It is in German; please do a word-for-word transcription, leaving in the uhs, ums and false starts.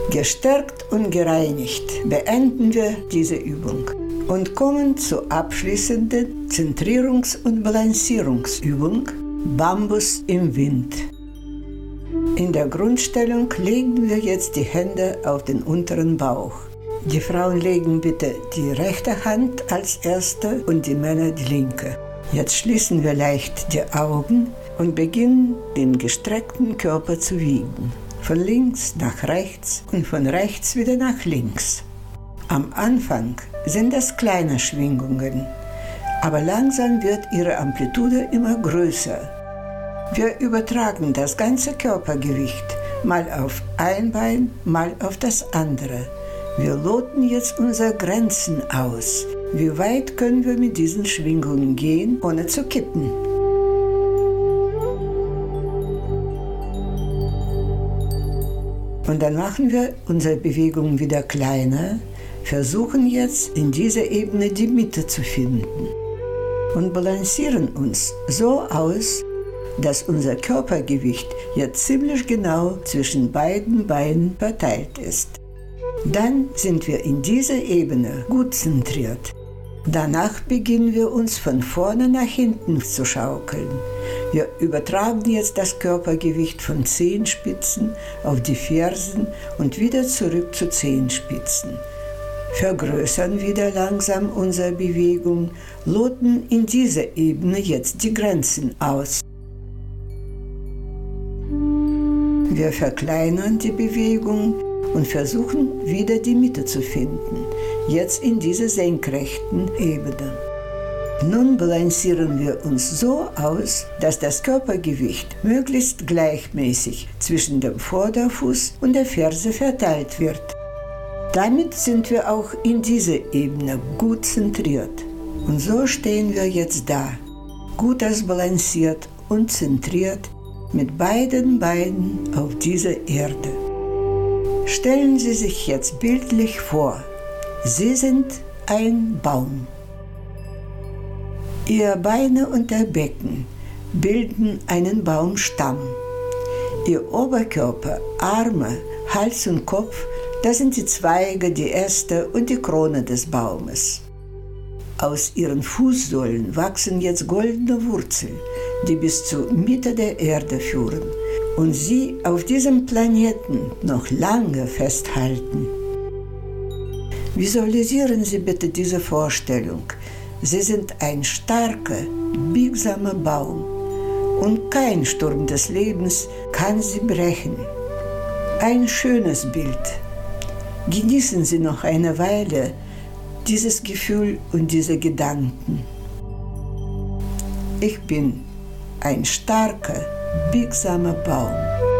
Gestärkt und gereinigt beenden wir diese Übung und kommen zur abschließenden Zentrierungs- und Balancierungsübung Bambus im Wind. In der Grundstellung legen wir jetzt die Hände auf den unteren Bauch. Die Frauen legen bitte die rechte Hand als erste und die Männer die linke. Jetzt schließen wir leicht die Augen und beginnen, den gestreckten Körper zu wiegen. Von links nach rechts und von rechts wieder nach links. Am Anfang sind das kleine Schwingungen, aber langsam wird ihre Amplitude immer größer. Wir übertragen das ganze Körpergewicht mal auf ein Bein, mal auf das andere. Wir loten jetzt unsere Grenzen aus. Wie weit können wir mit diesen Schwingungen gehen, ohne zu kippen? Und dann machen wir unsere Bewegung wieder kleiner, versuchen jetzt in dieser Ebene die Mitte zu finden und balancieren uns so aus, dass unser Körpergewicht jetzt ziemlich genau zwischen beiden Beinen verteilt ist. Dann sind wir in dieser Ebene gut zentriert. Danach beginnen wir uns von vorne nach hinten zu schaukeln. Wir übertragen jetzt das Körpergewicht von Zehenspitzen auf die Fersen und wieder zurück zu Zehenspitzen. Vergrößern wieder langsam unsere Bewegung, loten in dieser Ebene jetzt die Grenzen aus. Wir verkleinern die Bewegung und versuchen wieder die Mitte zu finden, jetzt in dieser senkrechten Ebene. Nun balancieren wir uns so aus, dass das Körpergewicht möglichst gleichmäßig zwischen dem Vorderfuß und der Ferse verteilt wird. Damit sind wir auch in dieser Ebene gut zentriert. Und so stehen wir jetzt da, gut ausbalanciert und zentriert mit beiden Beinen auf dieser Erde. Stellen Sie sich jetzt bildlich vor, Sie sind ein Baum. Ihre Beine und der Becken bilden einen Baumstamm. Ihr Oberkörper, Arme, Hals und Kopf, das sind die Zweige, die Äste und die Krone des Baumes. Aus ihren Fußsohlen wachsen jetzt goldene Wurzeln, die bis zur Mitte der Erde führen und sie auf diesem Planeten noch lange festhalten. Visualisieren Sie bitte diese Vorstellung. Sie sind ein starker, biegsamer Baum und kein Sturm des Lebens kann sie brechen. Ein schönes Bild. Genießen Sie noch eine Weile dieses Gefühl und diese Gedanken. Ich bin ein starker, biegsamer Baum.